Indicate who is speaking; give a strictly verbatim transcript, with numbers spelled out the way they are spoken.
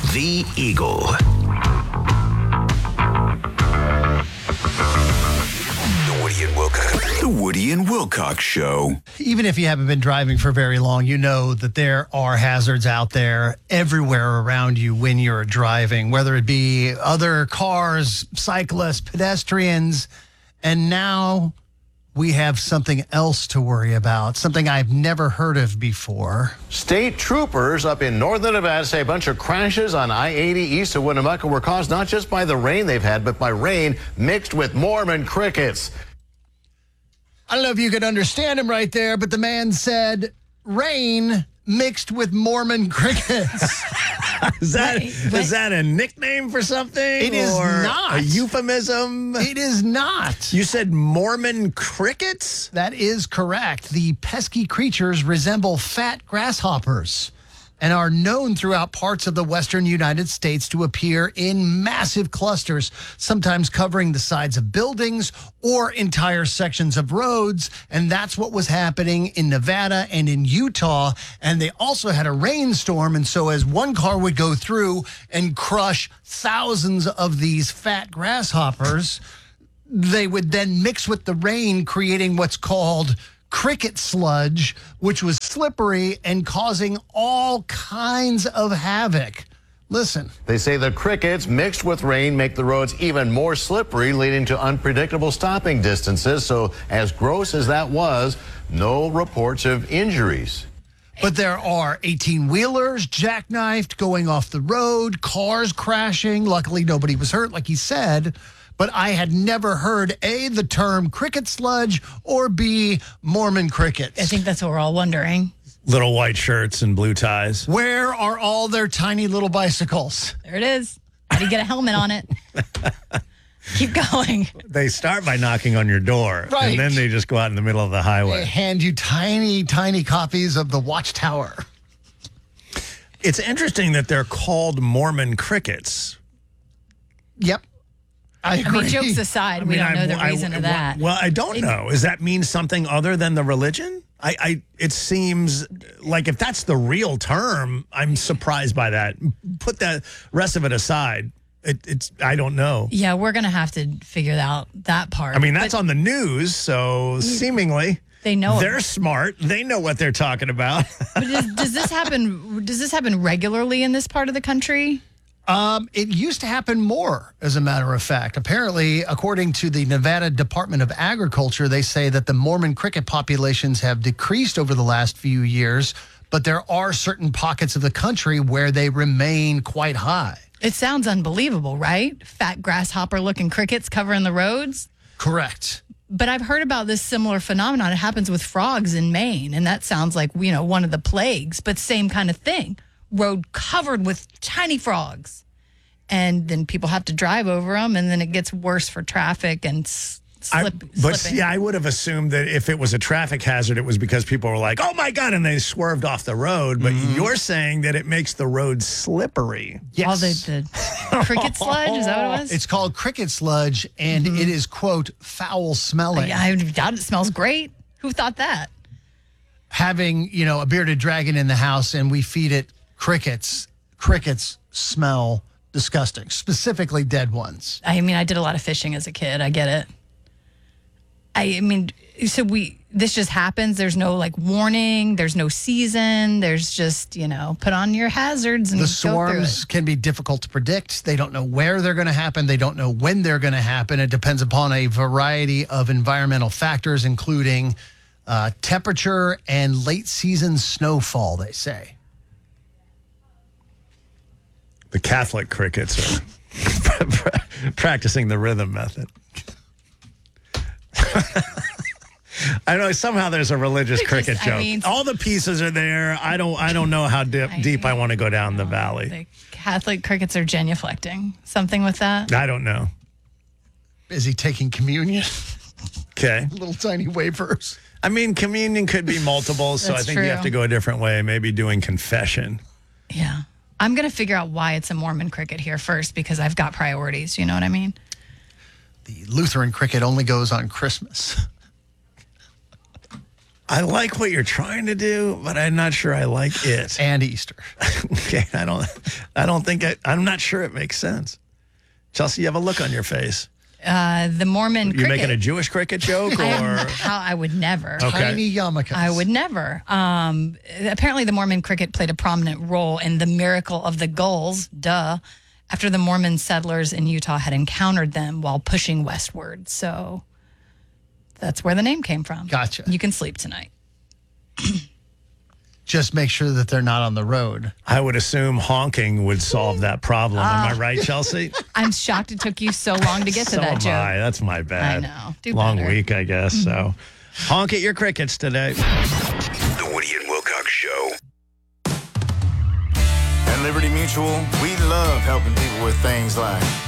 Speaker 1: The Eagle. The Woody and Wilcox. The Woody and Wilcox Show.
Speaker 2: Even if you haven't been driving for very long, you know that there are hazards out there everywhere around you when you're driving, whether it be other cars, cyclists, pedestrians, and now we have something else to worry about, something I've never heard of before.
Speaker 3: State troopers up in northern Nevada say a bunch of crashes on I eighty east of Winnemucca were caused not just by the rain they've had, but by rain mixed with Mormon crickets.
Speaker 2: I don't know if you could understand him right there, but the man said rain mixed with Mormon crickets.
Speaker 4: Is that is that a nickname for something?
Speaker 2: It is
Speaker 4: or
Speaker 2: not.
Speaker 4: A euphemism?
Speaker 2: It is not.
Speaker 4: You said Mormon crickets?
Speaker 2: That is correct. The pesky creatures resemble fat grasshoppers and are known throughout parts of the western United States to appear in massive clusters, sometimes covering the sides of buildings or entire sections of roads. And that's what was happening in Nevada and in Utah. And they also had a rainstorm. And so as one car would go through and crush thousands of these fat grasshoppers, they would then mix with the rain, creating what's called cricket sludge, which was slippery and causing all kinds of havoc. Listen.
Speaker 3: They say the crickets mixed with rain make the roads even more slippery, leading to unpredictable stopping distances. So as gross as that was, no reports of injuries.
Speaker 2: But there are eighteen-wheelers jackknifed, going off the road, cars crashing. Luckily, nobody was hurt, like he said. But I had never heard, A, the term cricket sludge, or B, Mormon crickets.
Speaker 5: I think that's what we're all wondering.
Speaker 4: Little white shirts and blue ties.
Speaker 2: Where are all their tiny little bicycles?
Speaker 5: There it is. How do you get a helmet on it? Keep going.
Speaker 4: They start by knocking on your door,
Speaker 2: Right.
Speaker 4: and then they just go out in the middle of the highway.
Speaker 2: They hand you tiny, tiny copies of the Watchtower.
Speaker 4: It's interesting that they're called Mormon crickets.
Speaker 2: Yep. I agree.
Speaker 5: I mean, jokes aside,
Speaker 4: I
Speaker 5: we
Speaker 4: mean,
Speaker 5: don't know
Speaker 4: I-
Speaker 5: the
Speaker 4: I-
Speaker 5: reason
Speaker 4: I-
Speaker 5: of that.
Speaker 4: Well, I don't know. Does that mean something other than the religion? I, I, it seems like if that's the real term, I'm surprised by that. Put the rest of it aside. It, it's, I don't know.
Speaker 5: Yeah, we're going to have to figure out that part.
Speaker 4: I mean, that's
Speaker 5: But
Speaker 4: on the news, so seemingly
Speaker 5: they know it.
Speaker 4: they're smart. They know what they're talking about.
Speaker 5: But does, does this happen? Does this happen regularly in this part of the country?
Speaker 2: Um, it used to happen more, as a matter of fact. Apparently, according to the Nevada Department of Agriculture, they say that the Mormon cricket populations have decreased over the last few years, but there are certain pockets of the country where they remain quite high.
Speaker 5: It sounds unbelievable, right? Fat grasshopper-looking crickets covering the roads.
Speaker 2: Correct.
Speaker 5: But I've heard about this similar phenomenon. It happens with frogs in Maine, and that sounds like, you know, one of the plagues, but same kind of thing. Road covered with tiny frogs. And then people have to drive over them, and then it gets worse for traffic and s- slip,
Speaker 4: I, but
Speaker 5: slipping.
Speaker 4: yeah, I would have assumed that if it was a traffic hazard, it was because people were like, oh my God, and they swerved off the road. But you're saying that it makes the road slippery.
Speaker 2: Yes.
Speaker 5: All the, the cricket sludge, is that what it was?
Speaker 2: It's called cricket sludge, and it is, quote, foul smelling.
Speaker 5: I, I doubt it smells great. Who thought that?
Speaker 2: Having, you know, a bearded dragon in the house and we feed it crickets, crickets smell disgusting, specifically dead ones.
Speaker 5: I mean, I did a lot of fishing as a kid. I get it. I, I mean, so we, this just happens. There's no like warning. There's no season. There's just, you know, put on your hazards and
Speaker 2: The
Speaker 5: go through
Speaker 2: storms
Speaker 5: it.
Speaker 2: can be difficult to predict. They don't know where they're going to happen. They don't know when they're going to happen. It depends upon a variety of environmental factors, including uh, temperature and late season snowfall, they say.
Speaker 4: The Catholic crickets are practicing the rhythm method. I know somehow there's a religious
Speaker 5: Just,
Speaker 4: cricket
Speaker 5: I
Speaker 4: joke.
Speaker 5: mean-
Speaker 4: All the pieces are there. I don't. I don't know how dip,
Speaker 5: I-
Speaker 4: deep I want to go down the valley.
Speaker 5: The Catholic crickets are genuflecting. Something with that.
Speaker 4: I don't know.
Speaker 2: Is he taking communion?
Speaker 4: Okay.
Speaker 2: Little tiny wafers.
Speaker 4: I mean, communion could be multiple, so I
Speaker 5: That's
Speaker 4: think you
Speaker 5: true.
Speaker 4: have to go a different way. Maybe doing confession.
Speaker 5: Yeah. I'm going to figure out why it's a Mormon cricket here first because I've got priorities. You know what I mean?
Speaker 2: The Lutheran cricket only goes on Christmas.
Speaker 4: I like what you're trying to do, but I'm not sure I like it.
Speaker 2: And Easter.
Speaker 4: Okay, I don't, I don't think I, I'm not sure it makes sense. Chelsea, you have a look on your face.
Speaker 5: Uh, the Mormon
Speaker 4: You
Speaker 5: cricket.
Speaker 4: making a Jewish cricket joke, or
Speaker 5: I, am- how, I would never.
Speaker 4: Okay.
Speaker 2: Tiny yarmulkes.
Speaker 5: I would never. Um, apparently, the Mormon cricket played a prominent role in the miracle of the gulls, duh, after the Mormon settlers in Utah had encountered them while pushing westward. So that's where the name came from.
Speaker 2: Gotcha.
Speaker 5: You can sleep tonight.
Speaker 2: Just make sure that they're not on the road.
Speaker 4: I would assume honking would solve that problem. Am I right, Chelsea?
Speaker 5: I'm shocked it took you so long to get to
Speaker 4: so
Speaker 5: that
Speaker 4: am
Speaker 5: joke.
Speaker 4: I. That's my bad.
Speaker 5: I know. Do
Speaker 4: Long
Speaker 5: better.
Speaker 4: week, I guess. So honk at your crickets today.
Speaker 1: The Woody and Wilcox Show.
Speaker 6: At Liberty Mutual, we love helping people with things like